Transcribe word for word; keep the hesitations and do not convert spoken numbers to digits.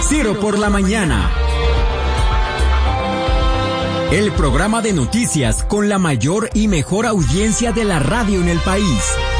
Noticiero por la mañana. El programa de noticias con la mayor y mejor audiencia de la radio en el país.